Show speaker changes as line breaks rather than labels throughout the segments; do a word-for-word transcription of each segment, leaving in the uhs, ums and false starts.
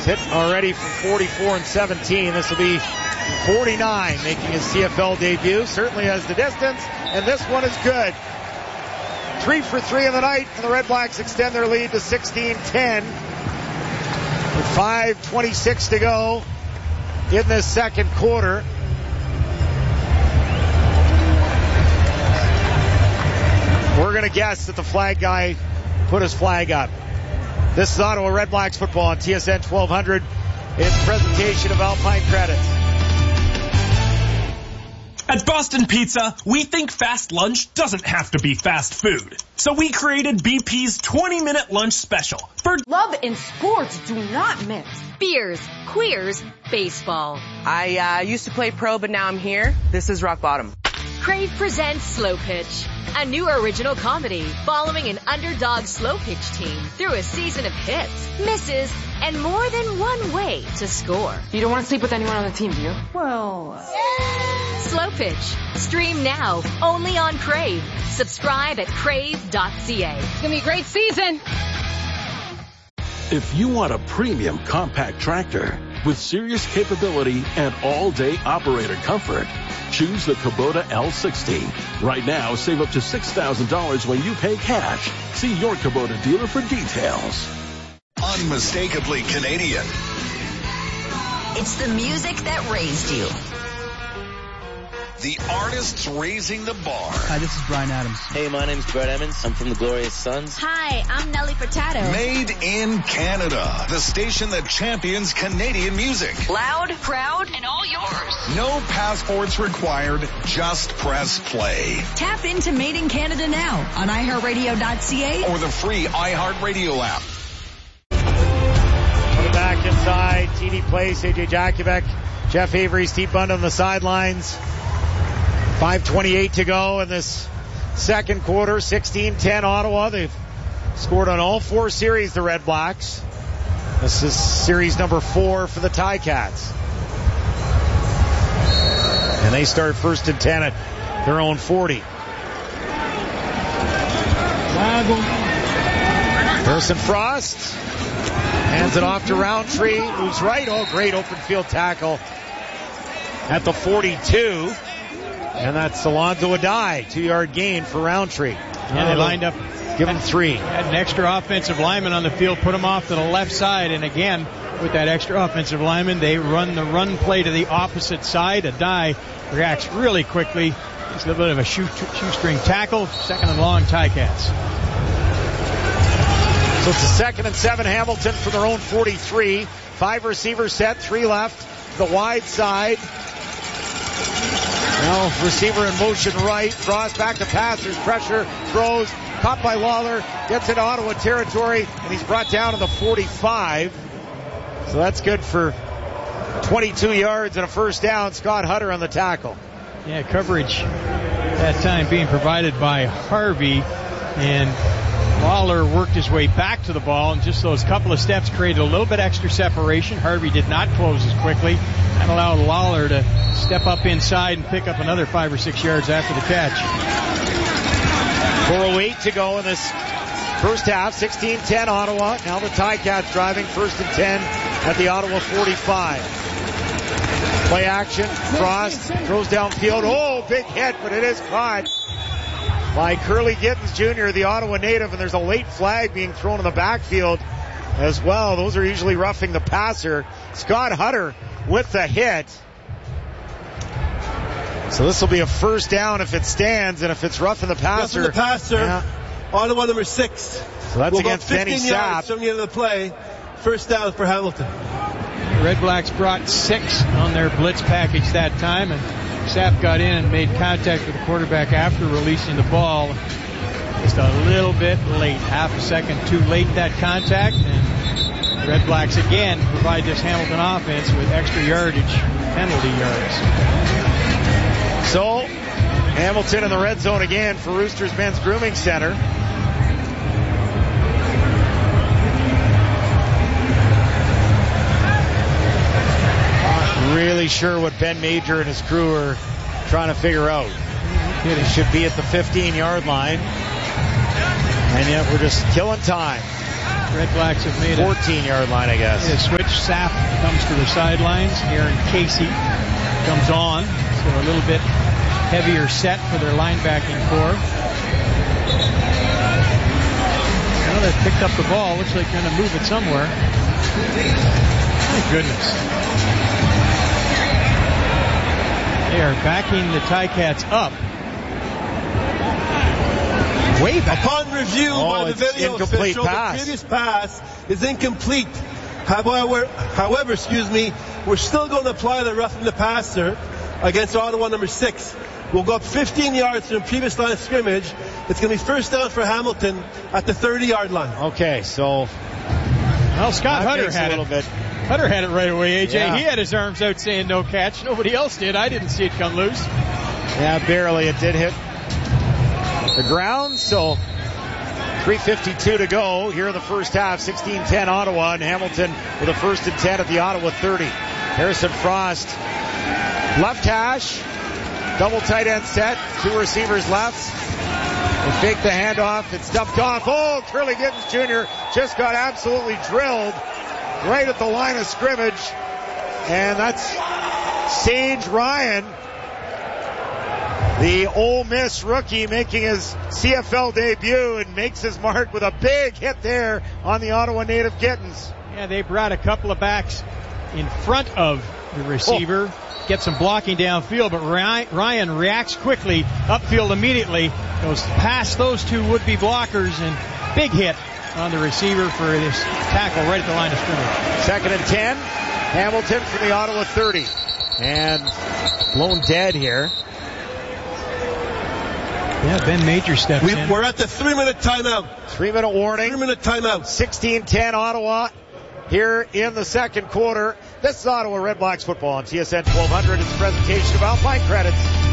hit already from forty-four and seventeen. This will be forty-nine, making his C F L debut. Certainly has the distance, and this one is good. Three for three in the night, and the Red Blacks extend their lead to sixteen ten. With five twenty-six to go in this second quarter. We're going to guess that the flag guy put his flag up. This is Ottawa Red Blacks football on T S N twelve hundred. It's presentation of Alpine Credits.
At Boston Pizza, we think fast lunch doesn't have to be fast food. So we created B P's twenty-minute lunch special. For
love and sports do not mix.
Beers, queers, baseball.
I uh, used to play pro, but now I'm here. This is rock bottom.
Crave presents Slow Pitch, a new original comedy following an underdog slow pitch team through a season of hits, misses, and more than one way to score.
You don't want to sleep with anyone on the team, do you?
Well... Yeah. Slow Pitch. Stream now, only on Crave. Subscribe at crave dot c a.
It's going to be a great season.
If you want a premium compact tractor with serious capability and all-day operator comfort, choose the Kubota L sixty. Right now, save up to six thousand dollars when you pay cash. See your Kubota dealer for details.
Unmistakably Canadian.
It's the music that raised you.
The artists raising the bar.
Hi, this is Bryan Adams.
Hey, my name's Brett Emmons. I'm from the Glorious Sons.
Hi, I'm Nelly Furtado.
Made in Canada. The station that champions Canadian music.
Loud, proud, and all yours.
No passports required. Just press play.
Tap into Made in Canada now on i heart radio dot c a
or the free iHeartRadio app.
Put it back inside. T D Place, A J Jakubek, Jeff Avery, Steve Bund on the sidelines. five twenty-eight to go in this second quarter. sixteen ten Ottawa. They've scored on all four series, the Red Blacks. This is series number four for the Ticats. And they start first and ten at their own forty. Harrison Frost hands it off to Roundtree, who's right. Oh, great open field tackle at the forty-two. And that's Alonzo Adai, two-yard gain for Roundtree.
And they lined up.
Give him three.
Had an extra offensive lineman on the field, put him off to the left side. And again, with that extra offensive lineman, they run the run play to the opposite side. Adai reacts really quickly. It's a little bit of a shoe, shoestring tackle. Second and long, Ticats.
So it's a second and seven, Hamilton from their own forty-three. Five receivers set, three left. The wide side. Now receiver in motion right. Draws back to passers. Pressure. Throws. Caught by Lawler. Gets into Ottawa territory. And he's brought down to the forty-five. So that's good for twenty-two yards and a first down. Scott Hutter on the tackle.
Yeah, coverage that time being provided by Harvey. And Lawler worked his way back to the ball, and just those couple of steps created a little bit extra separation. Harvey did not close as quickly. That allowed Lawler to step up inside and pick up another five or six yards after the catch.
four oh eight to go in this first half. sixteen ten Ottawa. Now the Ticats driving first and ten at the Ottawa forty-five. Play action. Frost throws downfield. Oh, big hit, but it is caught by Curly Gittens Junior, the Ottawa native, and there's a late flag being thrown in the backfield as well. Those are usually roughing the passer. Scott Hutter with the hit. So this will be a first down if it stands, and if it's roughing the passer.
Roughing the passer. Yeah. Ottawa number six.
So that's
we'll
against Benny Sapp.
From the end of the play. First down for Hamilton.
The Red Blacks brought six on their blitz package that time, and Sapp got in and made contact with the quarterback after releasing the ball. Just a little bit late, half a second too late that contact, and the Red Blacks again provide this Hamilton offense with extra yardage, penalty yards.
So, Hamilton in the red zone again for Roosters Men's Grooming Center. Not really sure what Ben Major and his crew are trying to figure out. It should be at the fifteen-yard line. And yet we're just killing time.
Red Blacks have made a
fourteen-yard line, I guess.
made a switch. Sapp comes to the sidelines. Aaron Casey comes on. So a little bit heavier set for their linebacking core. Well, they've picked up the ball. Looks like they're going to move it somewhere. My goodness. They are backing the Ticats up. Way back.
Upon review
oh,
by the video official,
pass.
the previous pass is incomplete. However, however, excuse me, we're still going to apply the roughing the passer against Ottawa number six. We'll go up fifteen yards from the previous line of scrimmage. It's going to be first down for Hamilton at the thirty-yard line.
Okay, so
well, Scott Hutter had
a little
it.
bit.
Hutter had it right away, A J.
Yeah.
He had his arms out saying no catch. Nobody else did. I didn't see it come loose.
Yeah, barely. It did hit the ground, so three fifty-two to go here in the first half. sixteen ten Ottawa, and Hamilton with a first and ten at the Ottawa thirty. Harrison Frost, left hash, double tight end set, two receivers left. They fake the handoff. It's dumped off. Oh, Curly Gittens Junior just got absolutely drilled right at the line of scrimmage. And that's Sage Ryan, the Ole Miss rookie, making his C F L debut, and makes his mark with a big hit there on the Ottawa native Gittens.
Yeah, they brought a couple of backs in front of the receiver. Oh. Get some blocking downfield, but Ryan reacts quickly upfield immediately, goes past those two would-be blockers, and big hit on the receiver for this tackle right at the line of scrimmage.
Second and ten, Hamilton from the Ottawa thirty, and blown dead here.
Yeah, Ben Major steps
we,
in.
We're at the three-minute timeout.
Three-minute warning.
Three-minute timeout.
sixteen ten Ottawa here in the second quarter. This is Ottawa Red Blacks football on T S N twelve hundred. It's a presentation of Alpine Credits.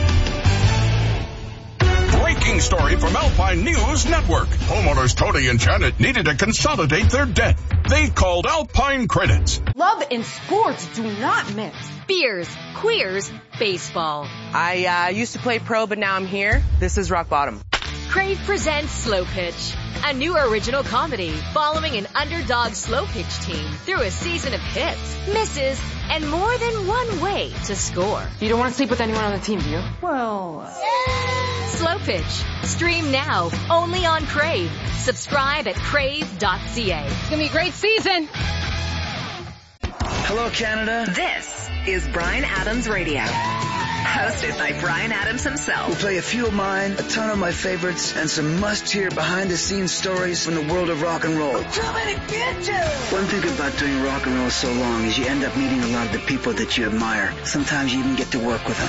Breaking story from Alpine News Network. Homeowners Tony and Janet needed to consolidate their debt. They called Alpine Credits.
Love and sports do not mix.
Beers, queers, baseball.
I uh, used to play pro, but now I'm here. This is Rock Bottom.
Crave presents Slow Pitch, a new original comedy following an underdog slow pitch team through a season of hits, misses, and more than one way to score.
You don't want to sleep with anyone on the team, do you?
Well, yeah. Slow Pitch. Stream now, only on Crave. Subscribe at crave dot c a.
It's going to be a great season.
Hello, Canada.
This is Bryan Adams Radio. Hosted by Bryan Adams himself.
We'll play a few of mine, a ton of my favorites, and some must-hear behind-the-scenes stories from the world of rock and roll.
One
thing about doing rock and roll so long is you end up meeting a lot of the people that you admire. Sometimes you even get to work with them.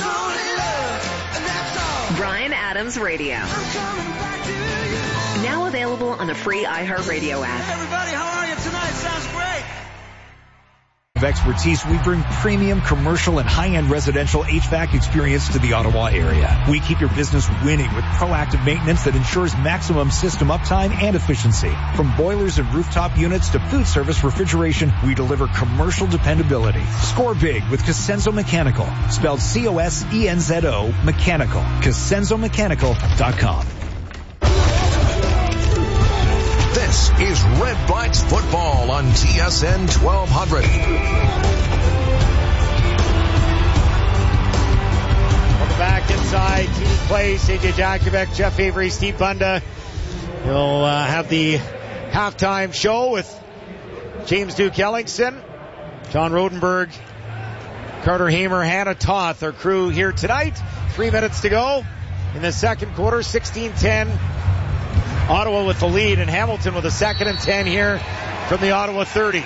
Bryan Adams Radio. Now available on the free iHeartRadio app.
Everybody, how are you tonight? Sounds great.
Of expertise, we bring premium commercial and high-end residential H V A C experience to the Ottawa area. We keep your business winning with proactive maintenance that ensures maximum system uptime and efficiency. From boilers and rooftop units to food service refrigeration, we deliver commercial dependability. Score big with Cosenzo Mechanical, spelled C O S E N Z O Mechanical. Cosenzo Mechanical dot com.
This is Red Blacks football on T S N twelve hundred.
Welcome back inside Team Place. A J Jakubek, Jeff Avery, Steve Bunda. We'll uh, have the halftime show with James Duke Ellingson, John Rodenberg, Carter Hamer, Hannah Toth, our crew here tonight. Three minutes to go in the second quarter, sixteen ten. Ottawa with the lead, and Hamilton with a second and ten here from the Ottawa thirty.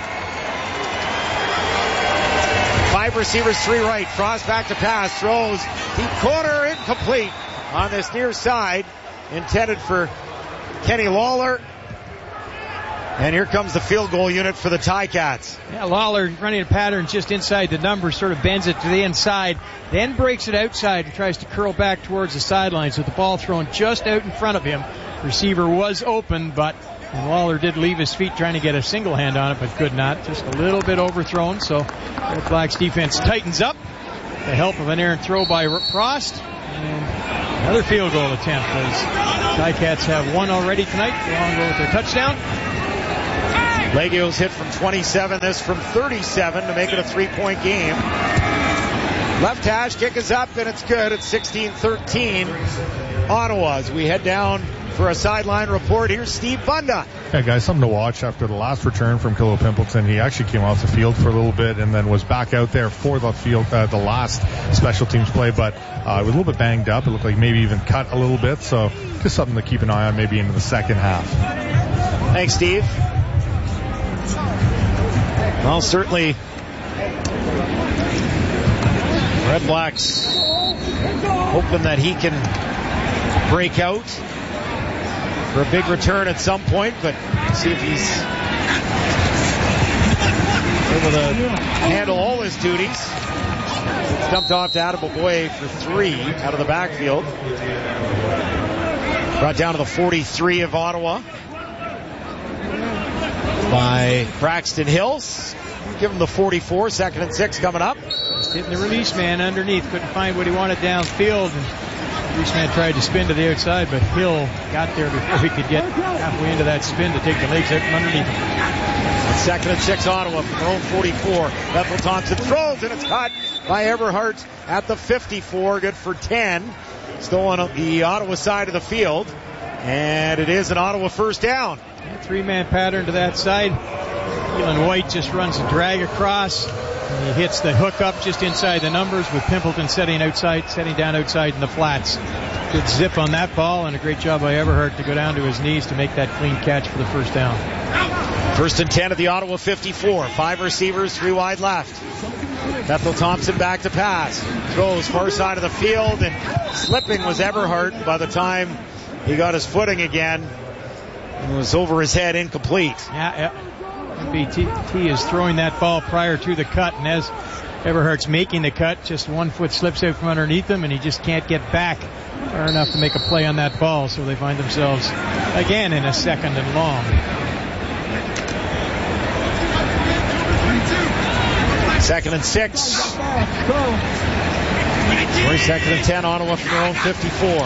Five receivers, three right. Frost back to pass, throws deep corner, incomplete on this near side, intended for Kenny Lawler. And here comes the field goal unit for the Ticats.
Yeah, Lawler running a pattern just inside the numbers, sort of bends it to the inside, then breaks it outside and tries to curl back towards the sidelines with the ball thrown just out in front of him. Receiver was open, but and Lawler did leave his feet trying to get a single hand on it, but could not. Just a little bit overthrown, so Red Blacks defense tightens up. The help of an errant throw by Frost. And another field goal attempt as Ticats have one already tonight. Along with their touchdown.
Legio's hit from twenty-seven, this from thirty-seven to make it a three-point game. Left hash kick is up, and it's good. It's sixteen thirteen. Ottawa as we head down for a sideline report. Here's Steve Bunda.
Yeah, guys, something to watch after the last return from Kilo Pimpleton. He actually came off the field for a little bit and then was back out there for the field, uh, the last special teams play, but uh, was a little bit banged up. It looked like maybe even cut a little bit, so just something to keep an eye on maybe into the second half.
Thanks, Steve. Well, certainly Red Blacks hoping that he can break out for a big return at some point, but see if he's able to handle all his duties. It's dumped off to Attaboy for three out of the backfield. Brought down to the forty-three of Ottawa by Braxton Hills. Give him the forty-four, second and six coming up.
Just hitting the release man underneath. Couldn't find what he wanted downfield. And the release man tried to spin to the outside, but Hill got there before he could get halfway into that spin to take the legs out from underneath him.
It's second and six Ottawa from their own forty-four. Bethel Thompson throws, and it's caught by Everhart at the fifty-four. Good for ten. Still on the Ottawa side of the field. And it is an Ottawa first down.
Yeah, three-man pattern to that side. Keelan White just runs a drag across. And he hits the hook up just inside the numbers with Pimpleton setting outside, setting down outside in the flats. Good zip on that ball and a great job by Everhart to go down to his knees to make that clean catch for the first down.
First and ten at the Ottawa fifty-four. Five receivers, three wide left. Bethel Thompson back to pass. Throws far side of the field, and slipping was Everhart. By the time he got his footing again, it was over his head, incomplete.
Yeah, yeah. M B T is throwing that ball prior to the cut, and as Everhart's making the cut, just one foot slips out from underneath him, and he just can't get back far enough to make a play on that ball, so they find themselves again in a second and long.
Second and six. Second and ten, Ottawa from their own fifty-four.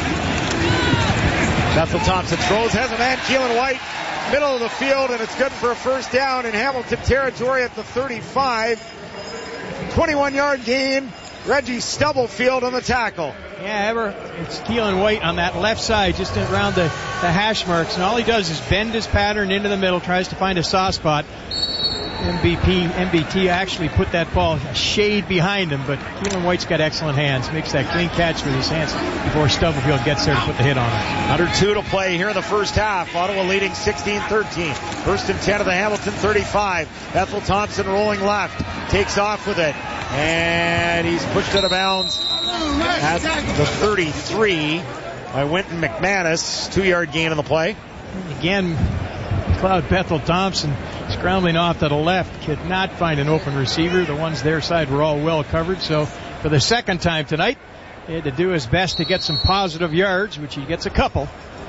Bethel Thompson throws, has a man, Keelan White, middle of the field, and it's good for a first down in Hamilton territory at the thirty-five. twenty-one yard gain. Reggie Stubblefield on the tackle.
Yeah, ever it's Keelan White on that left side, just around the, the hash marks, and all he does is bend his pattern into the middle, tries to find a soft spot. M B P, M B T actually put that ball a shade behind him, but Keelan White's got excellent hands. Makes that clean catch with his hands before Stubblefield gets there to put the hit on him.
Under two to play here in the first half. Ottawa leading sixteen thirteen. First and ten of the Hamilton thirty-five. Bethel Thompson rolling left. Takes off with it. And he's pushed out of bounds at the thirty-three by Winton McManus. Two yard gain on the play.
Again, Cloud Bethel Thompson scrambling off to the left, could not find an open receiver. The ones their side were all well covered. So for the second time tonight, he had to do his best to get some positive yards, which he gets a couple.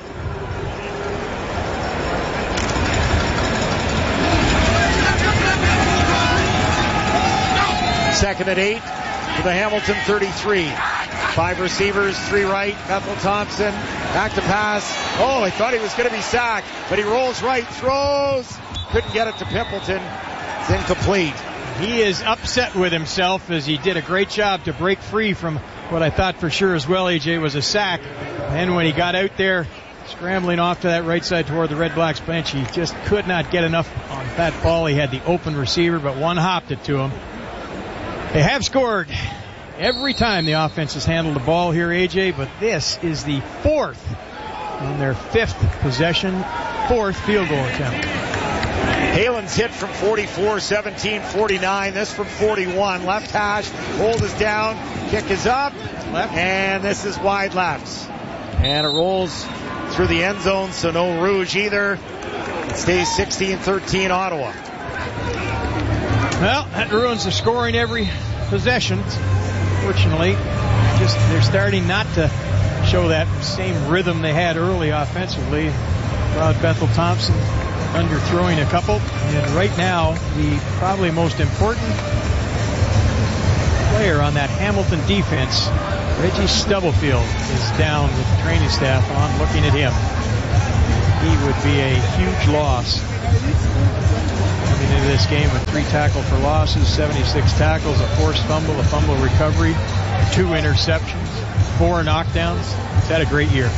Second and eight for the Hamilton thirty-three. Five receivers, three right. Bethel Thompson back to pass. Oh, I thought he was going to be sacked, but he rolls right, throws. Couldn't get it to Pimpleton. It's incomplete.
He is upset with himself as he did a great job to break free from what I thought for sure as well, A J, was a sack. And when he got out there, scrambling off to that right side toward the Red Blacks bench, he just could not get enough on that ball. He had the open receiver, but one hopped it to him. They have scored every time the offense has handled the ball here, A J, but this is the fourth on their fifth possession, fourth field goal attempt.
Halen's hit from forty-four, seventeen forty-nine. This from forty-one. Left hash. Hold is down. Kick is up.
Left.
And this is wide left. And it rolls through the end zone, so no rouge either. It stays sixteen thirteen Ottawa.
Well, that ruins the scoring every possession. Fortunately, just they're starting not to show that same rhythm they had early offensively. Rod Bethel Thompson underthrowing a couple, and right now the probably most important player on that Hamilton defense, Reggie Stubblefield, is down with the training staff on looking at him. He would be a huge loss coming into this game with three tackle for losses, seventy-six tackles, a forced fumble, a fumble recovery, two interceptions, four knockdowns. He's had a great year.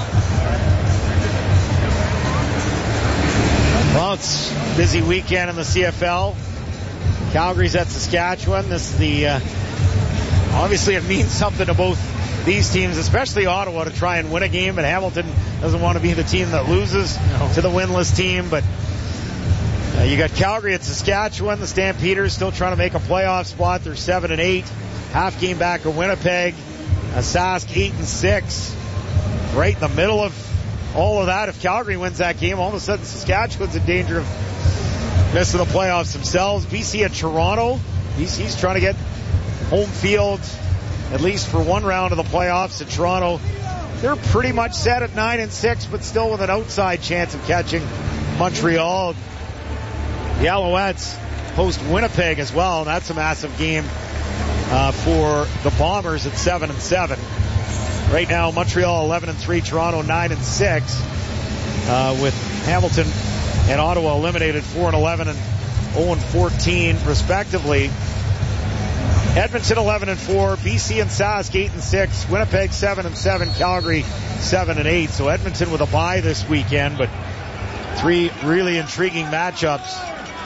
Well, it's a busy weekend in the C F L. Calgary's at Saskatchewan. This is the, uh, obviously it means something to both these teams, especially Ottawa, to try and win a game, and Hamilton doesn't want to be the team that loses no. to the winless team. But uh, you got Calgary at Saskatchewan. The Stampeders still trying to make a playoff spot. They're seven and eight, half game back of Winnipeg. Uh, Sask eight and six, right in the middle of all of that. If Calgary wins that game, all of a sudden Saskatchewan's in danger of missing the playoffs themselves. B C at Toronto. B C's trying to get home field at least for one round of the playoffs. At Toronto, they're pretty much set at nine and six, but still with an outside chance of catching Montreal. The Alouettes host Winnipeg as well, and that's a massive game uh, for the Bombers at seven and seven. Right now, Montreal eleven and three, Toronto nine and six, uh, with Hamilton and Ottawa eliminated four and eleven and zero and fourteen respectively. Edmonton eleven and four, B C and Sask eight and six, Winnipeg seven and seven, Calgary seven and eight. So Edmonton with a bye this weekend, but three really intriguing matchups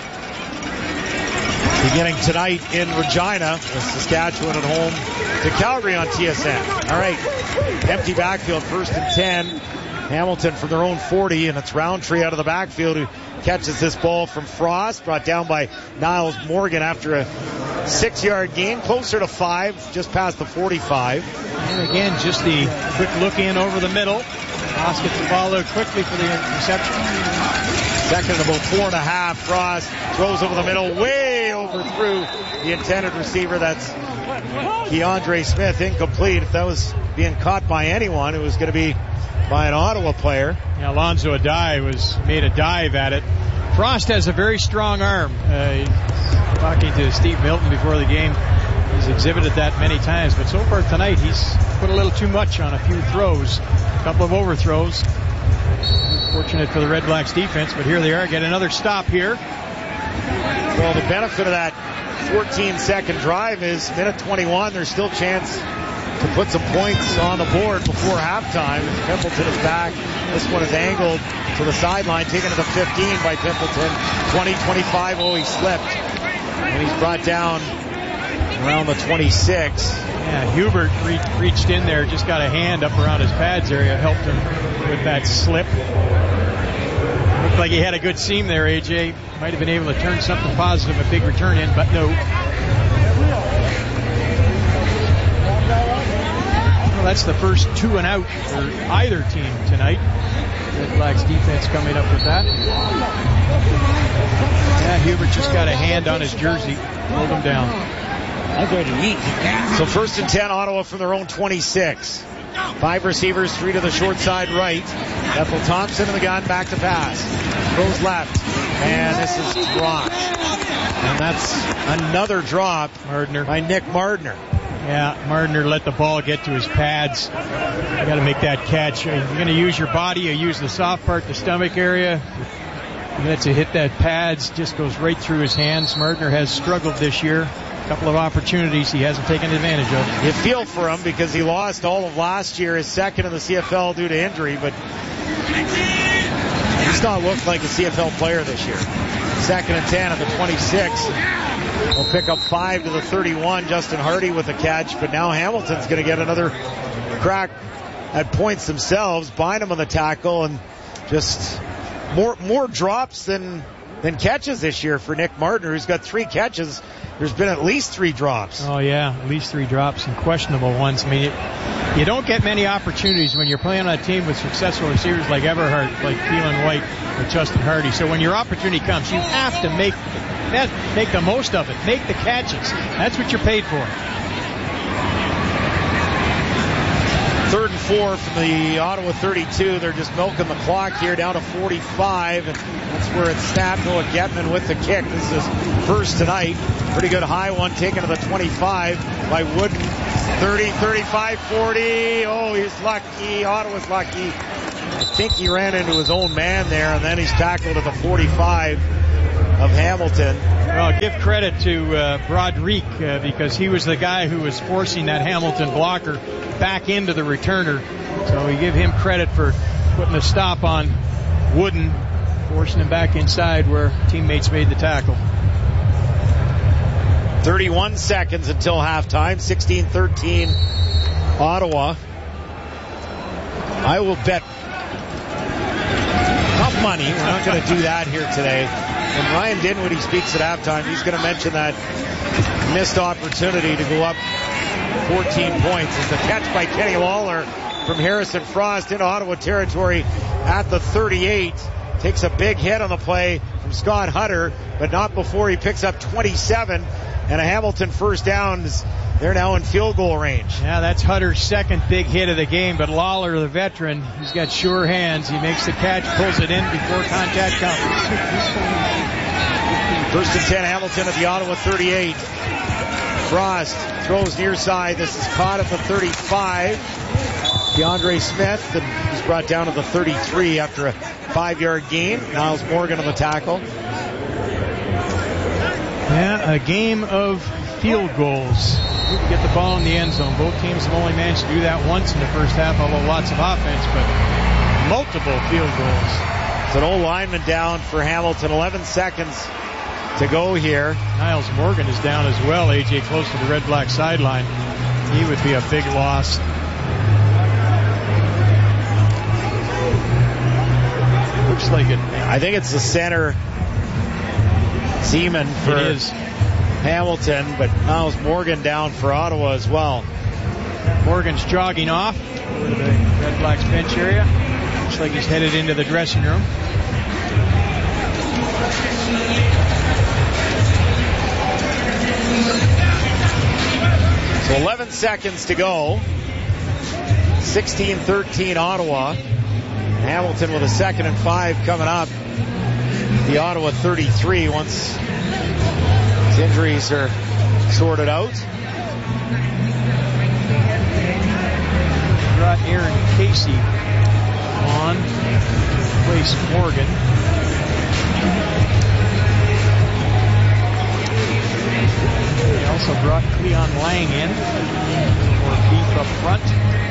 beginning tonight in Regina, with Saskatchewan at home to Calgary on T S N. All right, empty backfield, first and ten. Hamilton from their own forty, and it's Roundtree out of the backfield who catches this ball from Frost, brought down by Niles Morgan after a six-yard gain, closer to five, just past the forty-five.
And again, just the quick look in over the middle. Frost gets the ball out quickly for the reception.
Second and about four and a half. Frost throws over the middle, way overthrew the intended receiver. That's Keandre Smith, incomplete. If that was being caught by anyone, it was going to be by an Ottawa player.
Yeah, Alonzo Adai was made a dive at it. Frost has a very strong arm. Uh, talking to Steve Milton before the game, he's exhibited that many times, but so far tonight he's put a little too much on a few throws, a couple of overthrows. Fortunate for the Red Blacks defense, but here they are, get another stop here.
Well, the benefit of that fourteen second drive is minute twenty-one, there's still a chance to put some points on the board before halftime. Pimpleton is back. This one is angled to the sideline, taken to the fifteen by Pimpleton. twenty twenty-five, oh, he slipped. And he's brought down around the twenty-six.
Yeah, Hubert re- reached in there, just got a hand up around his pads area, helped him with that slip. Looked like he had a good seam there, A J. Might have been able to turn something positive, a big return in, but no. Well, that's the first two and out for either team tonight. Red Blacks defense coming up with that. Yeah, Hubert just got a hand on his jersey, pulled him down.
I'm going to eat. So first and ten, Ottawa from their own twenty-six. Five receivers, three to the short side right. Ethel Thompson in the gun, back to pass. Throws left. And this is dropped. And that's another drop
Mardner.
by Nick Mardner.
Yeah, Mardner let the ball get to his pads. You got to make that catch. You're going to use your body. You use the soft part, the stomach area. You let to hit that pads, just goes right through his hands. Mardner has struggled this year. A couple of opportunities he hasn't taken advantage of.
You feel for him because he lost all of last year, his second in the C F L due to injury, but he's not looked like a C F L player this year. Second and ten at the twenty-six. We'll pick up five to the thirty-one. Justin Hardy with a catch, but now Hamilton's going to get another crack at points themselves. Bynum on the tackle, and just more more drops than than catches this year for Nick Mardner, who's got three catches. There's been at least three drops.
Oh, yeah, at least three drops and questionable ones. I mean, it, you don't get many opportunities when you're playing on a team with successful receivers like Everhart, like Keelan White, or Justin Hardy. So when your opportunity comes, you have to make make the most of it. Make the catches. That's what you're paid for.
Third and four from the Ottawa thirty-two. They're just milking the clock here down to forty-five. And that's where it's snapped. Noah Getman with the kick. This is his first tonight. Pretty good high one taken to the twenty-five by Wooden. thirty, thirty-five, forty. Oh, he's lucky. Ottawa's lucky. I think he ran into his own man there, and then he's tackled at the forty-five of Hamilton.
Well, give credit to uh, Broderick uh, because he was the guy who was forcing that Hamilton blocker back into the returner. So we give him credit for putting a stop on Wooden, forcing him back inside where teammates made the tackle.
thirty-one seconds until halftime, sixteen thirteen Ottawa. I will bet tough money. We're not going to do that here today. When Ryan Dinwiddie speaks at halftime, he's going to mention that missed opportunity to go up fourteen points. It's a catch by Kenny Lawler from Harrison Frost into Ottawa territory at the thirty-eight. Takes a big hit on the play from Scott Hutter, but not before he picks up twenty-seven. And a Hamilton first down. They're now in field goal range.
Yeah, that's Hutter's second big hit of the game, but Lawler, the veteran, he's got sure hands. He makes the catch, pulls it in before contact comes.
First and ten, Hamilton at the Ottawa thirty-eight. Frost throws near side. This is caught at the thirty-five. DeAndre Smith, and he's brought down to the thirty-three after a five-yard gain. Niles Morgan on the tackle.
Yeah, a game of field goals. You can get the ball in the end zone. Both teams have only managed to do that once in the first half, although lots of offense, but multiple field goals.
It's an old lineman down for Hamilton. eleven seconds to go here.
Niles Morgan is down as well, A J, close to the red-black sideline. He would be a big loss. Looks like it.
I think it's the center, Seaman, for
it is.
Hamilton, but Niles Morgan down for Ottawa as well.
Morgan's jogging off over to the Red Blacks bench area. Looks like he's headed into the dressing room.
So eleven seconds to go. sixteen thirteen Ottawa. Hamilton with a second and five coming up. The Ottawa thirty-three once his injuries are sorted out.
Brought Aaron Casey on to place Morgan. They also brought Cleon Lang in for beef up front.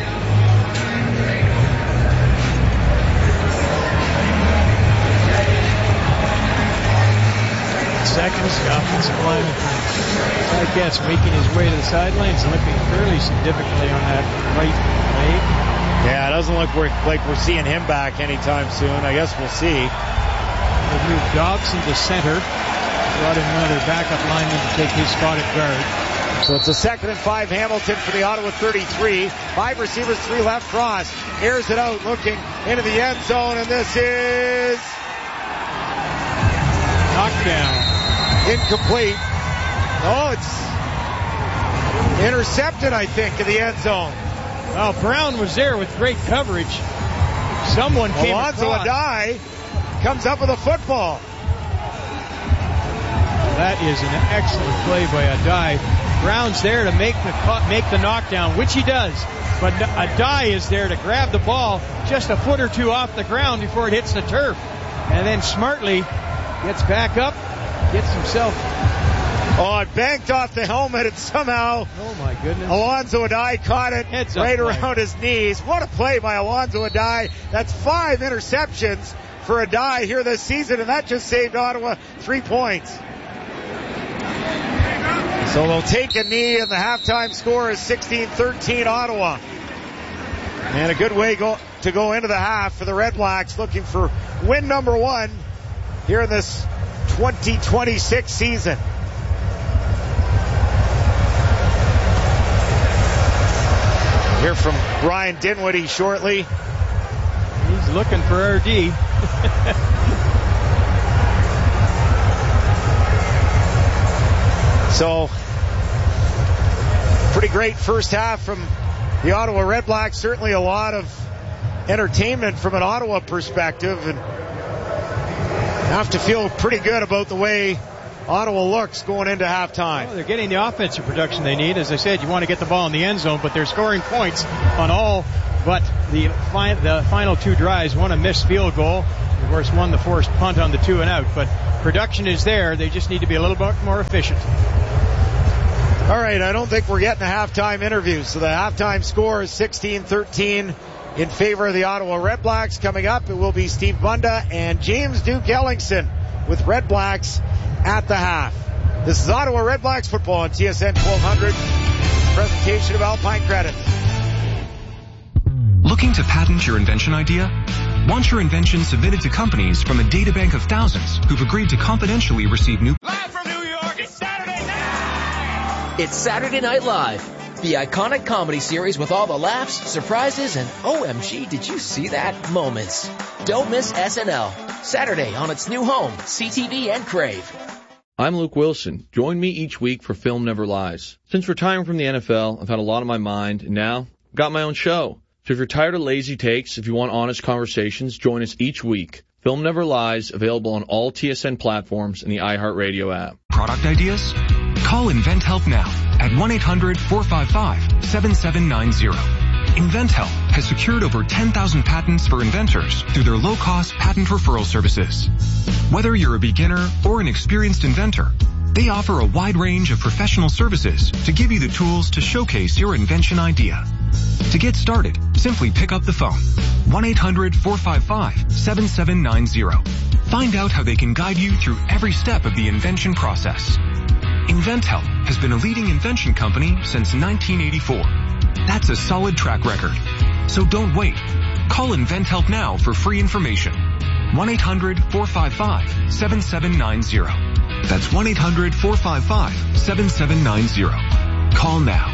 Seconds, the offensive lineman from Ticats making his way to the sidelines, limping fairly significantly on that right leg.
Yeah, it doesn't look like we're seeing him back anytime soon. I guess we'll see.
They moved Dobson to center. Brought in one of their backup linemen to take his spot at guard.
So it's a second and five, Hamilton for the Ottawa thirty-three. Five receivers, three left. Frost airs it out, looking into the end zone, and this is
knockdown.
Incomplete. Oh, it's intercepted, I think, in the end zone.
Well, Brown was there with great coverage. Someone came
Alonzo
across.
Adai comes up with a football.
That is an excellent play by Adai. Brown's there to make the make the knockdown, which he does. But Adai is there to grab the ball just a foot or two off the ground before it hits the turf. And then smartly gets back up, gets himself.
Oh, it banked off the helmet and somehow
oh my goodness.
Alonzo Adai caught it
Heads
right
up,
around his knees. What a play by Alonzo Adai. That's five interceptions for Adai here this season, and that just saved Ottawa three points. So they'll take a knee, and the halftime score is sixteen thirteen Ottawa. And a good way go, to go into the half for the Red Blacks, looking for win number one here in this twenty twenty-six season. Hear from Ryan Dinwiddie shortly.
He's looking for R D.
So, pretty great first half from the Ottawa Red Blacks. Certainly a lot of entertainment from an Ottawa perspective, and have to feel pretty good about the way Ottawa looks going into halftime.
Well, they're getting the offensive production they need. As I said, you want to get the ball in the end zone, but they're scoring points on all but the, fi- the final two drives. One a missed field goal, of course, one the forced punt on the two and out. But production is there. They just need to be a little bit more efficient.
All right, I don't think we're getting a halftime interview. So the halftime score is sixteen thirteen in favor of the Ottawa Redblacks. Coming up, it will be Steve Bunda and James Duke Ellingson with Redblacks at the half. This is Ottawa Redblacks football on T S N twelve hundred. Presentation of Alpine Credit.
Looking to patent your invention idea? Want your invention submitted to companies from a databank of thousands who've agreed to confidentially receive new...
Live from New York, it's Saturday night!
It's Saturday Night Live, the iconic comedy series with all the laughs, surprises, and O M G, did you see that moments. Don't miss S N L, Saturday on its new home, C T V and Crave.
I'm Luke Wilson. Join me each week for Film Never Lies. Since retiring from the N F L, I've had a lot on my mind, and now I've got my own show. So if you're tired of lazy takes, if you want honest conversations, join us each week. Film Never Lies, available on all T S N platforms and the iHeartRadio app.
Product ideas? Call InventHelp now at one eight hundred four five five seven seven nine zero. InventHelp has secured over ten thousand patents for inventors through their low-cost patent referral services. Whether you're a beginner or an experienced inventor, they offer a wide range of professional services to give you the tools to showcase your invention idea. To get started, simply pick up the phone. one eight hundred four five five seven seven nine zero. Find out how they can guide you through every step of the invention process. InventHelp has been a leading invention company since nineteen eighty-four. That's a solid track record. So don't wait. Call InventHelp now for free information. one eight hundred four five five seven seven nine zero. That's one eight hundred four five five seven seven nine zero. Call now.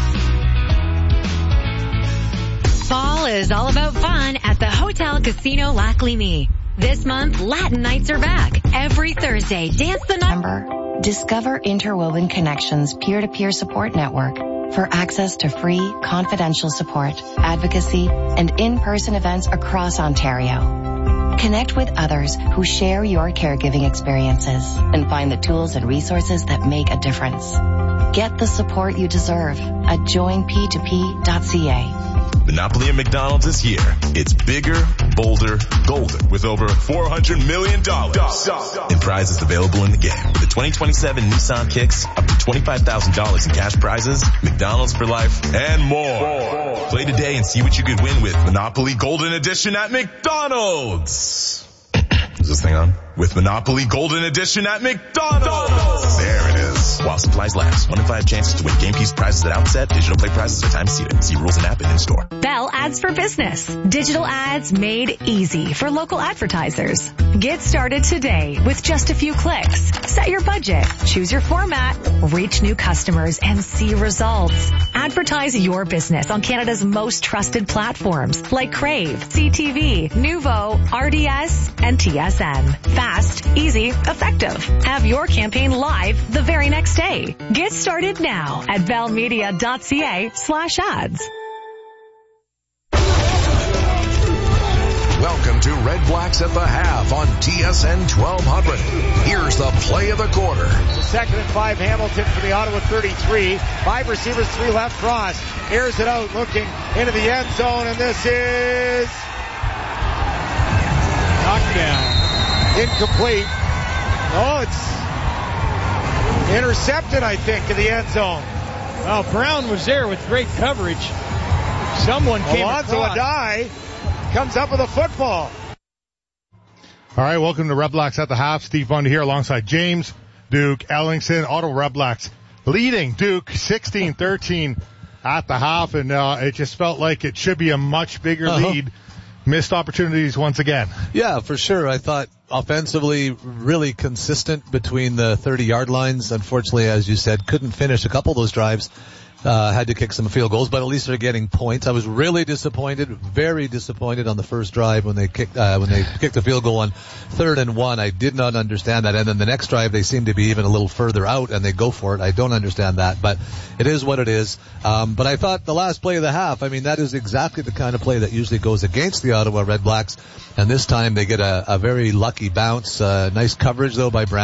Fall is all about fun at the Hotel Casino Lac Lémy. This month, Latin nights are back. Every Thursday, dance the night.
Discover Interwoven Connections peer-to-peer support network for access to free, confidential support, advocacy, and in-person events across Ontario. Connect with others who share your caregiving experiences and find the tools and resources that make a difference. Get the support you deserve at join p two p dot c a.
Monopoly at McDonald's is here. It's bigger, bolder, golden with over four hundred million dollars in prizes available in the game. With the twenty twenty-seven Nissan Kicks, up to twenty-five thousand dollars in cash prizes, McDonald's for life, and more. Play today and see what you could win with Monopoly Golden Edition at McDonald's. Is this thing on? With Monopoly Golden Edition at McDonald's. There it is. While supplies last. One in five chances to win game piece prizes at outset. Digital play prizes are time seated. See rules and app and in store.
Bell Ads for Business. Digital ads made easy for local advertisers. Get started today with just a few clicks. Set your budget, choose your format, reach new customers, and see results. Advertise your business on Canada's most trusted platforms like Crave, C T V, Nuvo, R D S, and T S N. Fast, easy, effective. Have your campaign live the very next day. Get started now at bellmedia.ca slash ads.
Welcome to Red Blacks at the half on T S N twelve hundred. Here's the play of the quarter.
So second and five, Hamilton for the Ottawa thirty-three. Five receivers, three left. Frost airs it out, looking into the end zone, and this is
knockdown.
Incomplete. Oh, it's intercepted, I think, in the end zone.
Well, Brown was there with great coverage. Someone came
Alonzo
across.
Adai comes up with a football.
All right, welcome to Red Blacks at the half. Steve Bunda here alongside James Duke Ellingson. Ottawa Red Blacks leading Duke sixteen thirteen at the half, and uh, it just felt like it should be a much bigger uh-huh. lead. Missed opportunities once again.
Yeah, for sure. I thought offensively really consistent between the thirty-yard lines. Unfortunately, as you said, couldn't finish a couple of those drives. Uh, had to kick some field goals, but at least they're getting points. I was really disappointed, very disappointed on the first drive when they kicked, uh, when they kicked the field goal on third and one. I did not understand that. And then the next drive, they seem to be even a little further out and they go for it. I don't understand that, but it is what it is. Um, but I thought the last play of the half, I mean, that is exactly the kind of play that usually goes against the Ottawa Red Blacks. And this time they get a, a very lucky bounce, uh, nice coverage though by Brown.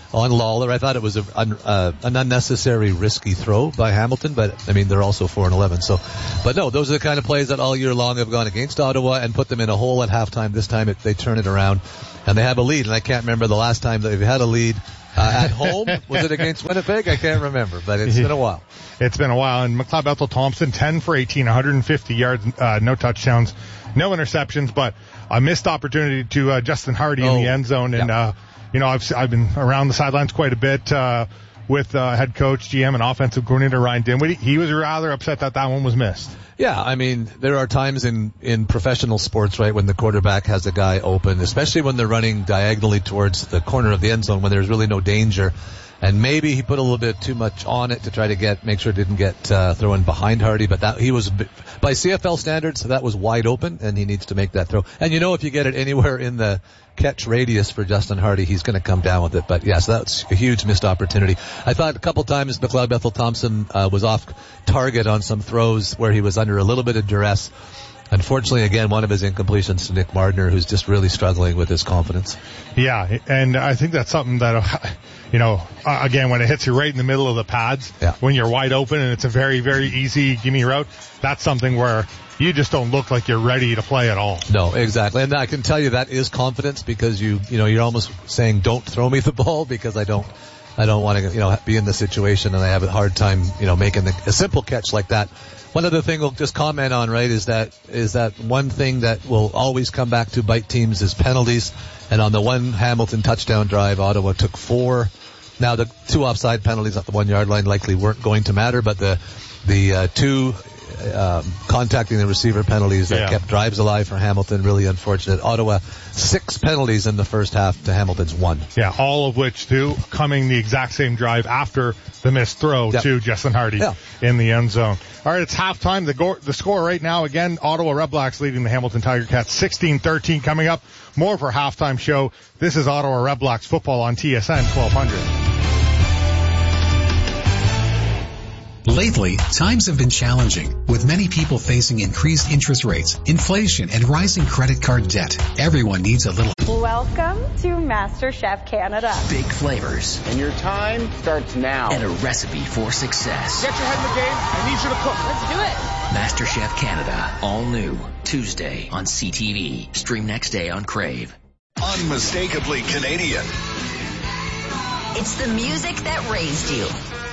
on Lawler. I thought it was a, an, uh, an unnecessary risky throw by Hamilton, but I mean, they're also four and eleven. So, but no, those are the kind of plays that all year long have gone against Ottawa and put them in a hole at halftime. This time it, they turn it around and they have a lead. And I can't remember the last time they've had a lead uh, at home. Was it against Winnipeg? I can't remember, but it's been a while.
It's been a while. And McLeod Bethel Thompson, ten for eighteen, one hundred fifty yards, uh, no touchdowns, no interceptions, but a missed opportunity to uh, Justin Hardy oh, in the end zone. And, yeah. uh, you know, I've, I've been around the sidelines quite a bit, uh, with, uh, head coach, G M, and offensive coordinator Ryan Dinwiddie. He was rather upset that that one was missed.
Yeah, I mean, there are times in, in professional sports, right, when the quarterback has a guy open, especially when they're running diagonally towards the corner of the end zone when there's really no danger. And maybe he put a little bit too much on it to try to get, make sure it didn't get, uh, thrown behind Hardy, but that, he was, by C F L standards, that was wide open, and he needs to make that throw. And you know, if you get it anywhere in the catch radius for Justin Hardy, he's gonna come down with it. But yes, that's a huge missed opportunity. I thought a couple times McLeod Bethel Thompson, uh, was off target on some throws where he was under a little bit of duress. Unfortunately, again, one of his incompletions to Nick Mardner, who's just really struggling with his confidence.
Yeah, and I think that's something that, you know, uh, again, when it hits you right in the middle of the pads,
yeah.
when you're wide open and it's a very, very easy gimme route, that's something where you just don't look like you're ready to play at all.
No, exactly. And I can tell you that is confidence because you, you know, you're almost saying, don't throw me the ball because I don't, I don't want to, you know, be in the situation and I have a hard time, you know, making the, a simple catch like that. One other thing we'll just comment on, right, is that, is that one thing that will always come back to bite teams is penalties. And on the one Hamilton touchdown drive, Ottawa took four. Now the two offside penalties at the one yard line likely weren't going to matter, but the, the, uh, two, um, contacting the receiver penalties that yeah. kept drives alive for Hamilton, really unfortunate. Ottawa, six penalties in the first half to Hamilton's one.
Yeah, all of which, too, coming the exact same drive after the missed throw yep. to Justin Hardy yeah. in the end zone. All right, it's halftime. The, go- the score right now, again, Ottawa Redblacks leading the Hamilton Tiger Cats sixteen thirteen. Coming up, more for halftime show. This is Ottawa Redblacks football on T S N twelve hundred.
Lately, times have been challenging, with many people facing increased interest rates, inflation, and rising credit card debt. Everyone needs a little.
Welcome to MasterChef Canada.
Big flavors.
And your time starts now.
And a recipe for success.
Get your head in the game. I need you to cook.
Let's do it.
MasterChef Canada. All new. Tuesday on C T V. Stream next day on Crave.
Unmistakably Canadian.
It's the music that raised you.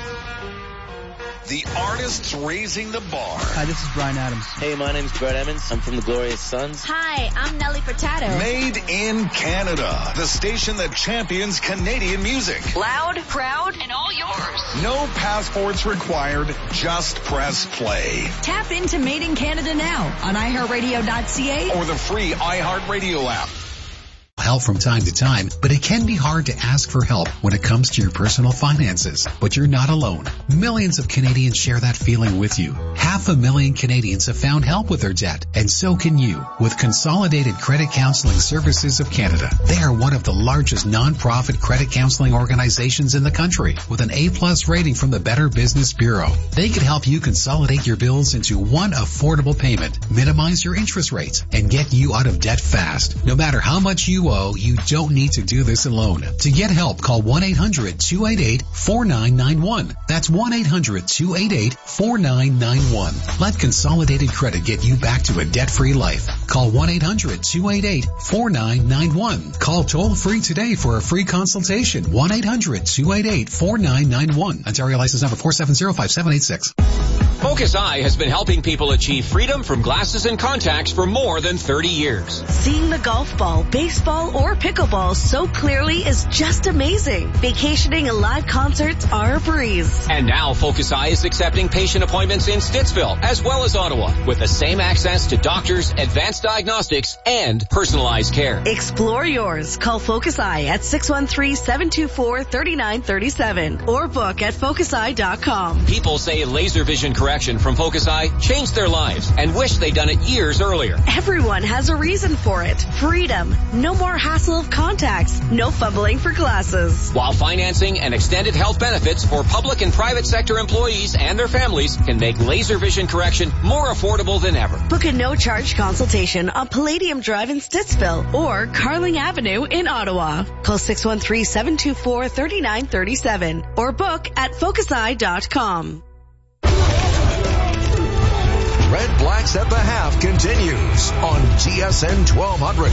The artists raising the bar.
Hi, this is Brian Adams.
Hey, my name's Brett Emmons. I'm from the Glorious Sons.
Hi, I'm Nelly Furtado.
Made in Canada. The station that champions Canadian music.
Loud, proud, and all yours.
No passports required. Just press play.
Tap into Made in Canada now on i heart radio dot c a
or the free iHeartRadio app.
Help from time to time, but it can be hard to ask for help when it comes to your personal finances. But you're not alone. Millions of Canadians share that feeling with you. Half a million Canadians have found help with their debt, and so can you with Consolidated Credit Counseling Services of Canada. They are one of the largest non-profit credit counseling organizations in the country with an A-plus rating from the Better Business Bureau. They can help you consolidate your bills into one affordable payment, minimize your interest rates, and get you out of debt fast. No matter how much you owe, you don't need to do this alone. To get help, call one eight hundred two eight eight four nine nine one. That's one eight hundred two eight eight four nine nine one. Let Consolidated Credit get you back to a debt-free life. Call one eight hundred two eight eight four nine nine one. Call toll-free today for a free consultation. one eight hundred two eight eight four nine nine one. Ontario license number four seven zero five seven eight six.
Focus Eye has been helping people achieve freedom from glasses and contacts for more than thirty years.
Seeing the golf ball, baseball, or pickleball so clearly is just amazing. Vacationing and live concerts are a breeze.
And now Focus Eye is accepting patient appointments in Stittsville as well as Ottawa with the same access to doctors, advanced diagnostics, and personalized care.
Explore yours. Call Focus Eye at six one three, seven two four, three nine three seven or book at focus eye dot com.
People say laser vision correction from Focus Eye changed their lives and wish they'd done it years earlier.
Everyone has a reason for it. Freedom. No more more hassle of contacts. No fumbling for glasses.
While financing and extended health benefits for public and private sector employees and their families can make laser vision correction more affordable than ever.
Book a no-charge consultation on Palladium Drive in Stittsville or Carling Avenue in Ottawa. Call six one three, seven two four, three nine three seven or book at focus eye dot com.
Red Blacks at the Half continues on T S N twelve hundred.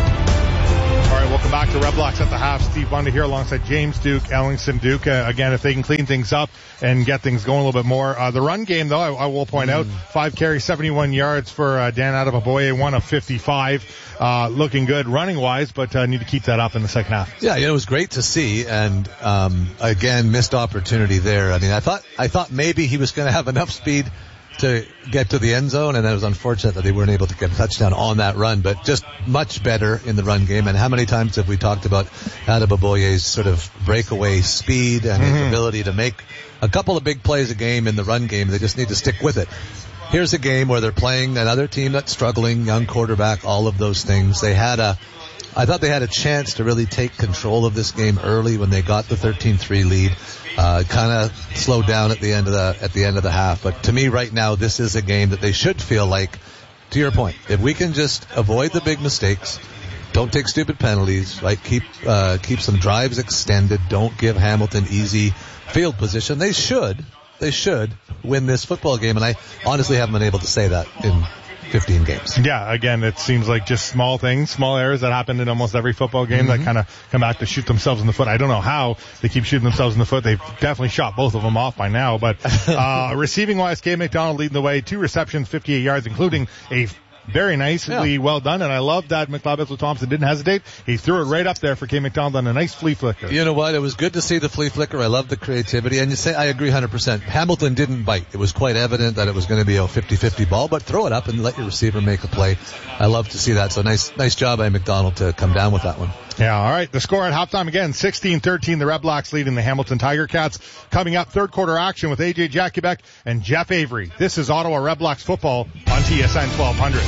All right, welcome back to Red Blacks at the Half. Steve Bunda here alongside James Duke, Ellingson Duke. Uh, again, if they can clean things up and get things going a little bit more. Uh, the run game, though, I, I will point mm. out, five carries, seventy-one yards for uh, Dan Adeboboye, one of fifty-five. Uh, looking good running-wise, but uh, need to keep that up in the second half.
Yeah, you know, it was great to see, and um, again, missed opportunity there. I mean, I thought I thought maybe he was going to have enough speed to get to the end zone, and it was unfortunate that they weren't able to get a touchdown on that run, but just much better in the run game. And how many times have we talked about Adeboboye's sort of breakaway speed and mm-hmm. his ability to make a couple of big plays a game in the run game? They just need to stick with it. Here's a game where they're playing another team that's struggling, young quarterback, all of those things. They had a, I thought they had a chance to really take control of this game early when they got the thirteen three lead. Uh, kind of slowed down at the end of the, at the end of the half. But to me right now, this is a game that they should feel like, to your point, if we can just avoid the big mistakes, don't take stupid penalties, right? Keep, uh, keep some drives extended. Don't give Hamilton easy field position. They should, they should win this football game. And I honestly haven't been able to say that in fifteen games.
Yeah, again, it seems like just small things, small errors that happen in almost every football game mm-hmm. that kind of come back to shoot themselves in the foot. I don't know how they keep shooting themselves in the foot. They've definitely shot both of them off by now. But uh receiving-wise, Kate McDonald leading the way, two receptions, fifty-eight yards, including a very nicely yeah. well done, and I love that McLeod Thompson didn't hesitate. He threw it right up there for Kay McDonald on a nice flea flicker.
You know what? It was good to see the flea flicker. I love the creativity, and you say I agree one hundred percent. Hamilton didn't bite. It was quite evident that it was going to be a fifty-fifty ball, but throw it up and let your receiver make a play. I love to see that. So nice, nice job by McDonald to come down with that one.
Yeah, all right. The score at halftime again, sixteen thirteen. The Red Blacks leading the Hamilton Tiger Cats. Coming up, third quarter action with A J Jakubek and Jeff Avery. This is Ottawa Red Blacks football on T S N twelve hundred.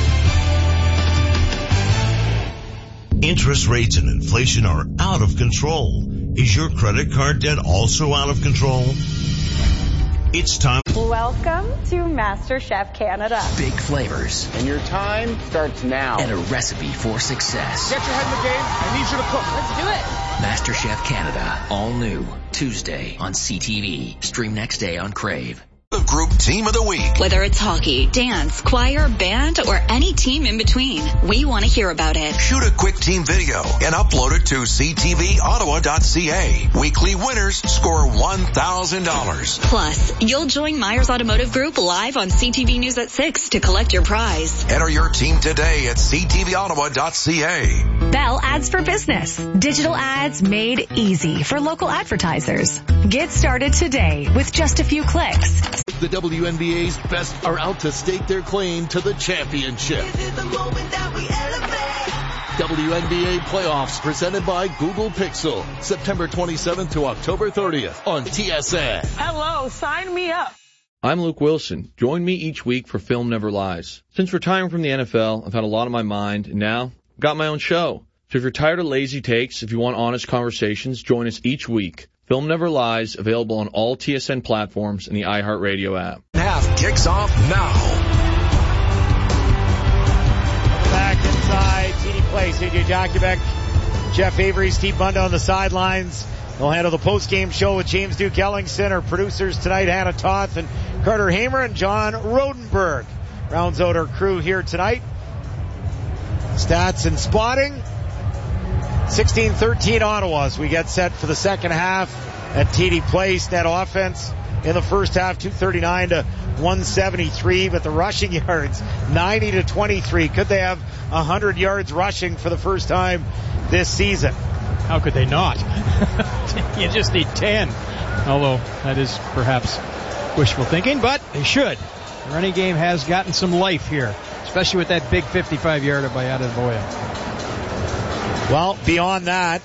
Interest rates and inflation are out of control. Is your credit card debt also out of control? It's time.
Welcome to MasterChef Canada.
Big flavors.
And your time starts now.
And a recipe for success.
Get your head in the game. I need you to cook.
Let's do it. MasterChef Canada. All new. Tuesday on C T V. Stream next day on Crave.
The group team of the week.
Whether it's hockey, dance, choir, band, or any team in between, we want to hear about it.
Shoot a quick team video and upload it to c t v ottawa dot c a. Weekly winners score one thousand dollars.
Plus, you'll join Myers Automotive Group live on C T V News at six to collect your prize.
Enter your team today at c t v ottawa dot c a.
Bell Ads for Business. Digital ads made easy for local advertisers. Get started today with just a few clicks.
The W N B A's best are out to stake their claim to the championship. W N B A playoffs presented by Google Pixel. September twenty-seventh to October thirtieth on T S N.
Hello, sign me up.
I'm Luke Wilson. Join me each week for Film Never Lies. Since retiring from the N F L, I've had a lot on my mind, and now I've got my own show. So if you're tired of lazy takes, if you want honest conversations, join us each week. Film Never Lies, available on all T S N platforms and the iHeartRadio app.
Half kicks off now.
Back inside T D Place, A J Jakubek, Jeff Avery, Steve Bunda on the sidelines. They'll handle the post-game show with James Duke Ellingson. Our producers tonight, Hannah Toth and Carter Hamer, and John Rodenberg rounds out our crew here tonight. Stats and spotting. sixteen thirteen Ottawa as we get set for the second half at T D Place. Net offense in the first half, two thirty-nine to one seventy-three, but the rushing yards, ninety to twenty-three. Could they have one hundred yards rushing for the first time this season?
How could they not? You just need ten. Although that is perhaps wishful thinking, but they should. The running game has gotten some life here, especially with that big fifty-five yarder by Adeboboye.
Well, beyond that,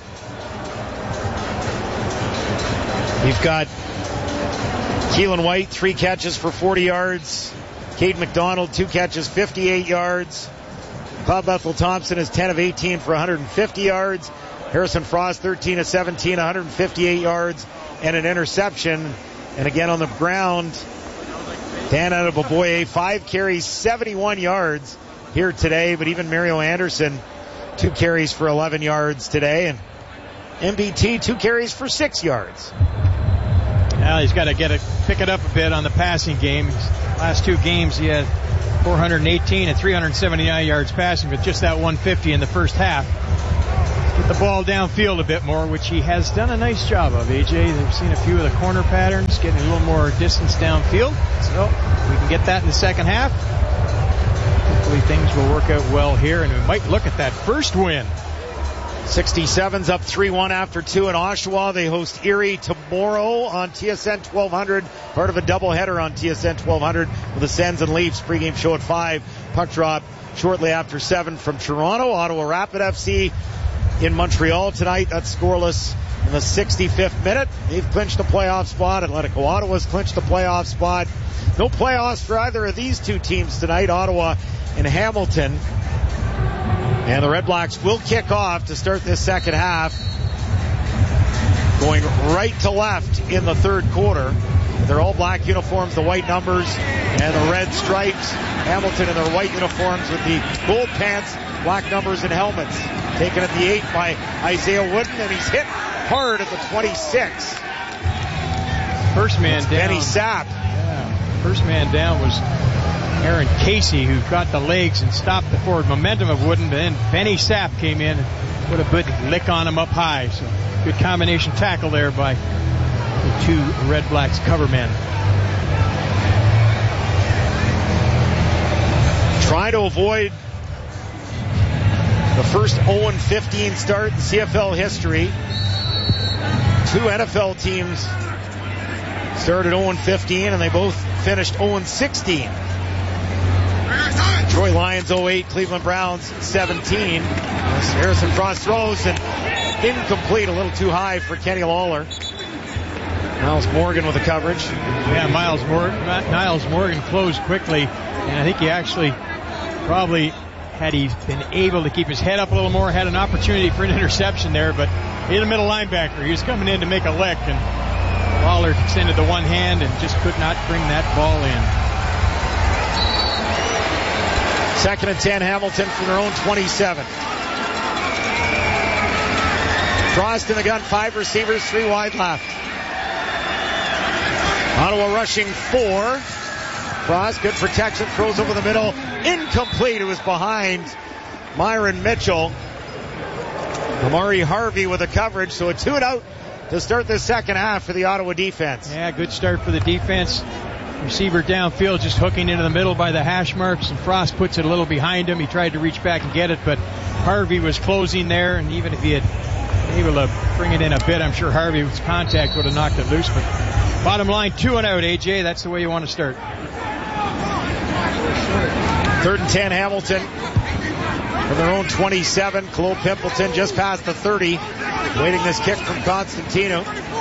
you've got Keelan White, three catches for forty yards. Cade McDonald, two catches, fifty-eight yards. Cloud Bethel Thompson is ten of eighteen for one hundred fifty yards. Harrison Frost, thirteen of seventeen, one hundred fifty-eight yards and an interception. And again on the ground, Dan Adeboboye, five carries, seventy-one yards here today. But even Mario Anderson, two carries for eleven yards today. And M B T, two carries for six yards.
Now he's got to get it, pick it up a bit on the passing game. His last two games he had four hundred eighteen and three hundred seventy-nine yards passing, but just that one hundred fifty in the first half. Get the ball downfield a bit more, which he has done a nice job of, A J. They've seen a few of the corner patterns, getting a little more distance downfield. So we can get that in the second half. Hopefully things will work out well here, and we might look at that first win.
sixty-seven's up three one after two in Oshawa. They host Erie tomorrow on T S N twelve hundred. Part of a doubleheader on T S N twelve hundred with the Sens and Leafs. Pregame show at five. Puck drop shortly after seven from Toronto. Ottawa Rapid F C in Montreal tonight. That's scoreless in the sixty-fifth minute. They've clinched the playoff spot. Atletico Ottawa's clinched the playoff spot. No playoffs for either of these two teams tonight. Ottawa and Hamilton. And the Red Blacks will kick off to start this second half, going right to left in the third quarter. They're all black uniforms, the white numbers, and the red stripes. Hamilton in their white uniforms with the gold pants, black numbers, and helmets. Taken at the eight by Isaiah Wooden, and he's hit hard at the twenty-six.
First man down.
Benny Sapp.
Yeah. First man down was Aaron Casey, who got the legs and stopped the forward momentum of Wooden, but then Benny Sapp came in and put a good lick on him up high. So good combination tackle there by the two Red Blacks cover men.
Try to avoid the first oh and fifteen start in C F L history. Two N F L teams started oh and fifteen, and they both finished oh and sixteen. Troy Lions oh eight, Cleveland Browns seventeen. Harrison Frost throws and incomplete, a little too high for Kenny Lawler. Miles Morgan with the coverage.
Yeah, Miles Morgan, Niles Morgan closed quickly, and I think he actually probably, had he been able to keep his head up a little more, had an opportunity for an interception there, but in the middle linebacker, he was coming in to make a lick, and Lawler extended the one hand and just could not bring that ball in.
Second and ten, Hamilton from their own twenty-seven. Frost in the gun, five receivers, three wide left. Ottawa rushing four. Frost, good protection, throws over the middle, incomplete. It was behind Myron Mitchell. Amari Harvey with the coverage, so a two and out to start the second half for the Ottawa defense.
Yeah, good start for the defense. Receiver downfield, just hooking into the middle by the hash marks, and Frost puts it a little behind him. He tried to reach back and get it, but Harvey was closing there, and even if he had been able to bring it in a bit, I'm sure Harvey's contact would have knocked it loose. But bottom line, two and out, A J. That's the way you want to start.
Third and ten, Hamilton from their own twenty-seven. Cole Pimpleton just past the thirty, waiting this kick from Constantino.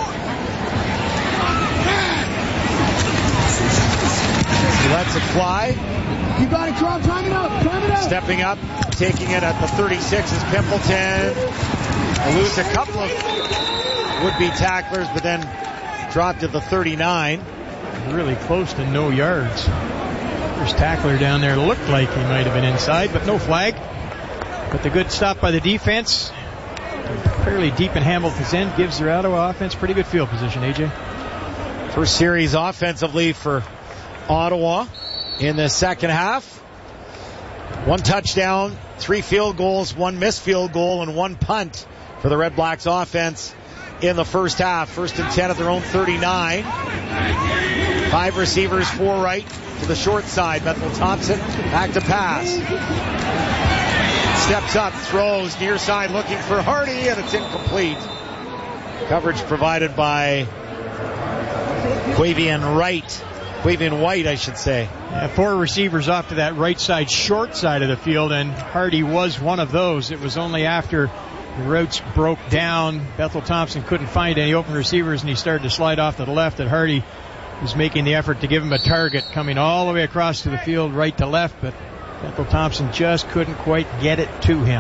He lets it fly.
You got it, Carl. Time it up. Time it up.
Stepping up, taking it at the thirty-six is Pimpleton. They lose a couple of would-be tacklers, but then dropped to the thirty-nine.
Really close to no yards. First tackler down there looked like he might have been inside, but no flag. But the good stop by the defense, fairly deep in Hamilton's end, gives their Ottawa offense pretty good field position, A J.
First series offensively for Ottawa in the second half. One touchdown, three field goals, one missed field goal, and one punt for the Red Blacks offense in the first half. First and ten at their own thirty-nine. Five receivers, four right to the short side. Bethel Thompson back to pass. Steps up, throws near side looking for Hardy, and it's incomplete. Coverage provided by Quavian Wright. Quavian White, I should say.
Yeah, four receivers off to that right side, short side of the field, and Hardy was one of those. It was only after the routes broke down, Bethel Thompson couldn't find any open receivers, and he started to slide off to the left, that Hardy was making the effort to give him a target, coming all the way across to the field, right to left, but Bethel Thompson just couldn't quite get it to him.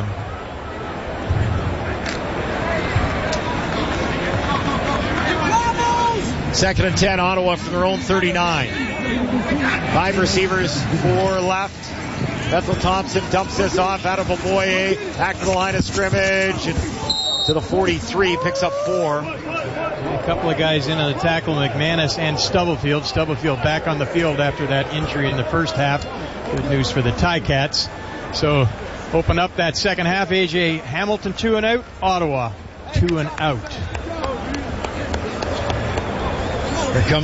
Second and ten, Ottawa from their own thirty-nine. Five receivers, four left. Bethel Thompson dumps this off out of Boboye, back to the line of scrimmage, and to the forty-three, picks up four.
A couple of guys in on the tackle, McManus and Stubblefield. Stubblefield back on the field after that injury in the first half. Good news for the Ticats. So open up that second half. A J Hamilton two and out. Ottawa two and out.
Here comes